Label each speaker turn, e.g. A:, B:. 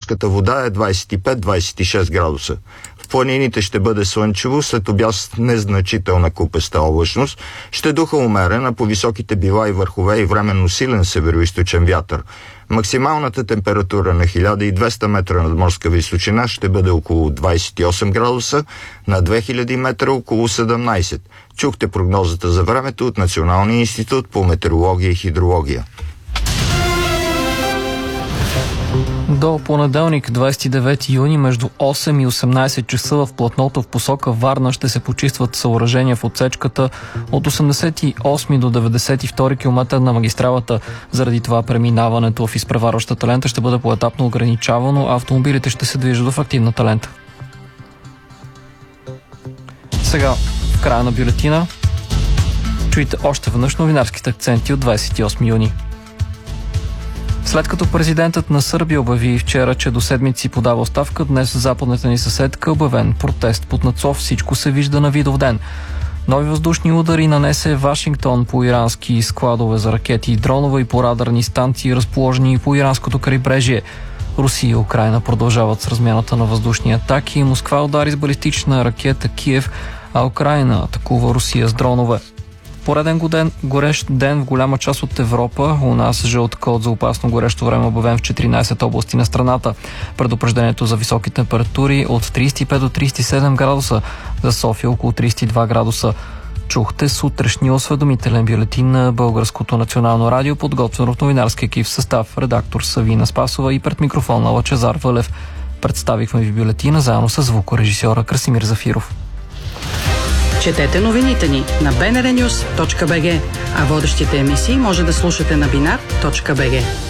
A: морската вода е 25-26 градуса. В планините ще бъде слънчево, след обяд незначителна купеста облачност. Ще духа умерена, по високите била и върхове и временно силен североизточен вятър. Максималната температура на 1200 метра над морска височина ще бъде около 28 градуса, на 2000 метра около 17. Чухте прогнозата за времето от Националния институт по метеорология и хидрология.
B: До понеделник, 29 юни, между 8 и 18 часа в платното в посока Варна ще се почистват съоръжения в отсечката от 88 до 92 км на магистралата. Заради това преминаването в изпреварващата лента ще бъде поетапно ограничавано, а автомобилите ще се движат в активната лента. Сега, в края на бюлетина, чуйте още веднъж новинарските акценти от 28 юни. След като президентът на Сърбия обяви вчера, че до седмици подава оставка, днес в западната ни съседка обявен протест под Нацов. Всичко се вижда на Видовден. Нови въздушни удари нанесе Вашингтон по ирански складове за ракети и дронове и по радарни станции, разположени по иранското крайбрежие. Русия и Украйна продължават с размяната на въздушни атаки. Москва удари с балистична ракета Киев, а Украйна атакува Русия с дронове. Пореден горещ ден в голяма част от Европа. У нас жълт код за опасно горещо време обявен в 14 области на страната. Предупреждението за високи температури от 35 до 37 градуса, за София около 32 градуса. Чухте сутрешния осведомителен бюлетин на Българското национално радио, подготвен от новинарски екип в състав редактор Савина Спасова и пред микрофона Лъчезар Вълев. Представихме ви бюлетина заедно с звукорежисьора Красимир Зафиров.
C: Четете новините ни на bnrnews.bg, а водещите емисии може да слушате на binar.bg.